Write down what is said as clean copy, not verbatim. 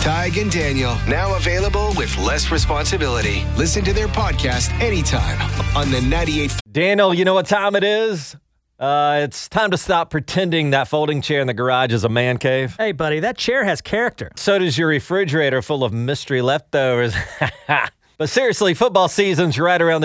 Tig and Daniel, now available with less responsibility. Listen to their podcast anytime on the 98. Daniel, you know what time it is? It's time to stop pretending that folding chair in the garage is a man cave. Hey, buddy, that chair has character. So does your refrigerator full of mystery leftovers. But seriously, football season's right around the